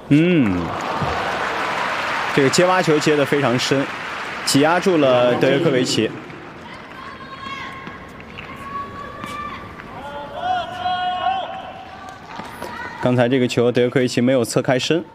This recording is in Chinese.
这个接挖球接得非常深，挤压住了德约科维奇。刚才这个球德约科维奇没有侧开身。